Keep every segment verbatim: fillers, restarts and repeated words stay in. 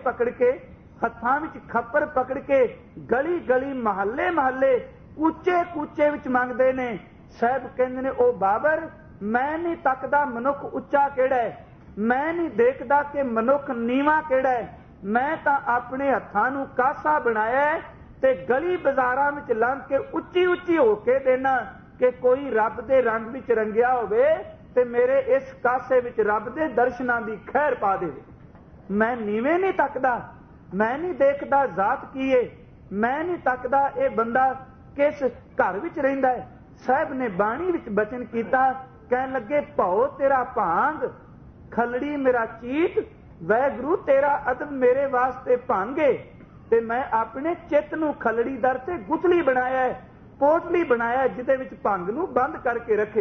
पकड़ के, हत्थां विच खप्पर पकड़ के गली गली महल्ले महल्ले कूचे कूचे विच मंगदे ने। साहब कहंदे ने ओ बाबर, मैं नहीं तकदा मनुख उच्चा किहड़ा है, मैं नहीं देखदा कि मनुख नीवा किहड़ा है, मैं तां अपने हत्थां नूं कासा बनाया है ते गली बाजारां विच लंघ के उच्ची उच्ची हो के देना कि कोई रब दे रंग विच रंगिया होवे ते मेरे इस कासे विच रब दे दर्शनां दी खैर पा देवे। मैं नीवें नहीं तकदा, मैं नहीं देखदा जात की है, मैं नहीं तकदा ये बंदा किस घर विच रहिंदा है। साहब ने बाणी विच बचन कीता, कहन लगे भौ तेरा भांग, खलड़ी मेरा चीत, वैगुरु तेरा अदब मेरे वास्ते भांगे ते मैं अपने चित्त नूं खलड़ी दर ते गुथली बनाया है, पोटली बनाया जिहदे विच भंग नूं बंद करके रखे।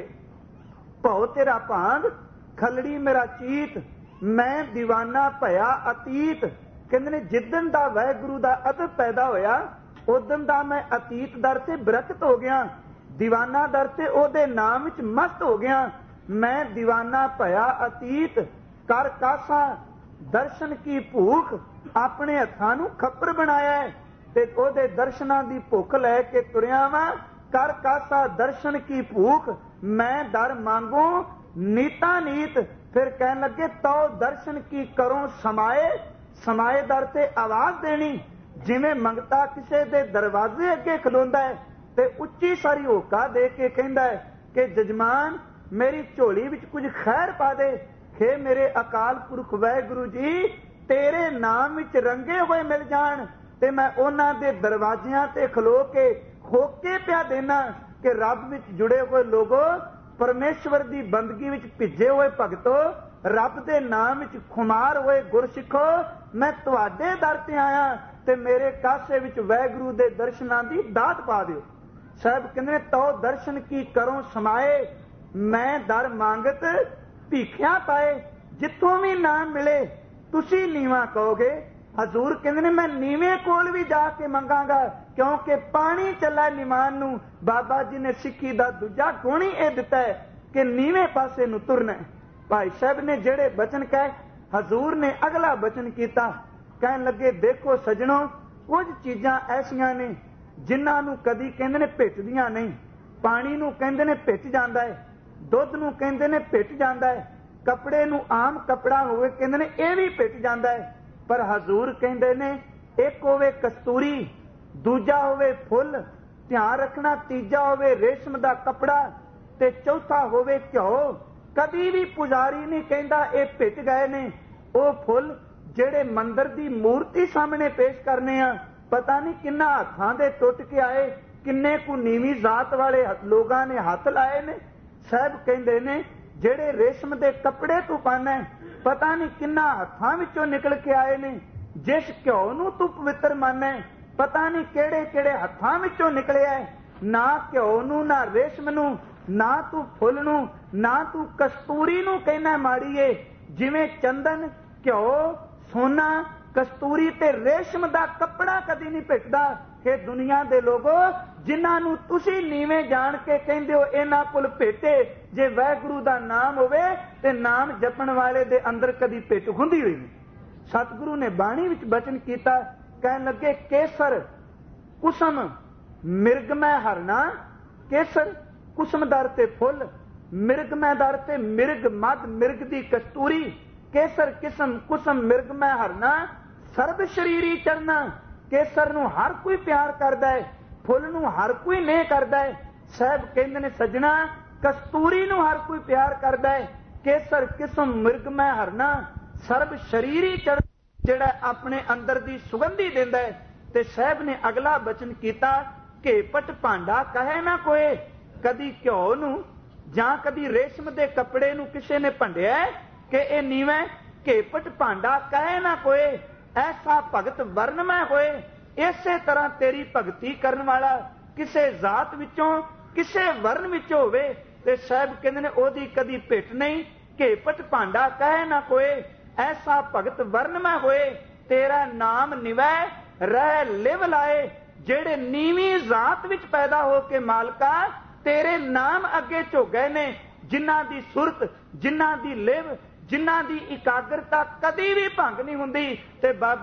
भौ तेरा भांग, खलड़ी मेरा चीत, मैं दीवाना भया अतीत। कहंदे ने जिदन दा वैगुरु दा अदब पैदा होया उदन दा मैं अतीत दर ते बरकत हो गया, दीवाना दर ते ओदे नाम विच मस्त हो गया। मैं दीवाना भया अतीत, कर कासा दर्शन की भूख, अपने हत्थां नूं खप्पर बनाया है ते ओदे दर्शनां दी भुख लै के तुरिया वां। कर कासा दर्शन की भूख, मैं दर मांगो नीता नीत। फिर कहन लगे तो दर्शन की करो समाए, समाए दर ते आवाज देनी, जिवें मंगता किसे दे दरवाजे अगे खलोंदा है ते उच्ची सारी होका दे के कहंदा है कि जजमान मेरी झोली विच कुछ खैर पा दे। हे मेरे अकाल पुरख वाहिगुरू जी, तेरे नाम विच रंगे हुए मिल जाण ते मैं उन्हां दे दरवाजियां ते खलो के होके पिया देना कि रब विच जुड़े हुए लोगो, परमेश्वर दी बंदगी विच भिजे हुए भगतो, रब दे नाम विच खुमार हुए गुरसिखो, मैं तुहाडे दर ते आया ते मेरे कासे विच वाहिगुरू दे दर्शनां दी दात पा दिओ। साहब कहंदे तो दर्शन की करो समाए, मैं दर मांगत भीखिया पाए। जिथों भी नाम मिले तुसी नीवा कहोगे। हजूर कहंदे ने मैं नीवे कोल भी जाके मंगांगा, क्योंकि पानी चला निमान नूं। बाबा जी ने सिक्खी दा दूजा गुण ही यह दिता है कि नीवे पासे नूं तुरना है। भाई साहब ने जेड़े बचन कहे, हजूर ने अगला बचन कीता, कहन लगे देखो सजणो, कुछ चीजां ऐसियां ने जिन्हां नूं कदी कहंदे ने भिटदियां नहीं। पानी नूं कहंदे ने भिट जांदा है, दुध नूं कहंदे ने भिट जांदा है, कपड़े नूं आम कपड़ा होवे कहंदे ने यह भी भिट जांदा है। पर हजूर कहंदे ने एक होवे कस्तूरी, दूजा होवे फुल, ध्यान रखना तीजा होवे रेशम दा कपड़ा ते चौथा होवे घ्यो। कदी भी पुजारी नहीं कहंदा ये भिट गए ने। वो फुल जेड़े मंदिर दी मूर्ति सामने पेश करने आ, पता नहीं किन्ना हत्थां दे टुट के आए, किन्ने को नीवी जात वाले लोगां ने हथ लाए ने। साहब कहंदे ने जेड़े रेशम दे कपड़े तू पाना, पता नहीं किन्ना हत्थां विचों निकल के आए ने। जिस घ्यो नूं तू पवित्र माने, पता नहीं केड़े केड़े हत्थां विचों निकलिया है। ना घ्यो नूं, ना रेशम नूं, ना तू फुल नूं, ना तू कस्तूरी नूं कहना माड़ी है। जिवें चंदन, घ्यो, सोना, कस्तूरी ते रेशम दा कपड़ा कदी नहीं भिटदा। कि दुनिया दे लोगो जिन्हां नूं तुसीं नीवें जाण के कहंदे हो इन्हां कोल भिटे, जे वाहिगुरू दा नाम होवे ते नाम जपण वाले दे अंदर कदी भिट हुंदी होई नहीं। सतगुरु ने बाणी विच बचन कीता, कहन लगे केसर कुसम मिर्गमै हरना। केसर कुसम दर ते फुल, मिर्गमै दर ते मिर्ग मद मिर्ग दी कस्तूरी। केसर किसम कुसम मिर्गमै हरना, सर्ब शरीरी चरना। केसर नूं हर कोई प्यार करदा है, फुल नूं हर कोई नहीं करदा है। साहब कहंदे ने सजना कस्तूरी नूं हर कोई प्यार करदा है। केसर किसम मिर्गमै हरना, सर्ब शरीरी चरण जिहड़ा अपने अंदर दी सुगंधी दिंदा है। ते साहब ने अगला बचन कीता, घेपट भांडा कहे ना कोई। कदी घ्यो नूं जां कदी रेशम दे कपड़े नूं किसे ने भंडिया कि ए नीवें, घेपट भांडा कहे ना कोई। ऐसा भगत वर्णमय होए, इसे तरह तेरी भगती करन वाला किसे जात विचों किसे वर्ण विचों होवे ते साहब कहंदे ने ओदी कदी भिट नहीं। घेपट भांडा कहे ना कोई, ऐसा भगत वर्णमय होए। तेरा नाम निवै रह लिव लाए। जेड़े नीवी जात विच पैदा हो के मालका तेरे नाम अगे झोगे ने, जिन्हां दी सुरत, जिन्हां दी लिव, जिन्हां दी इकाग्रता कदी भी भंग नहीं हुंदी ते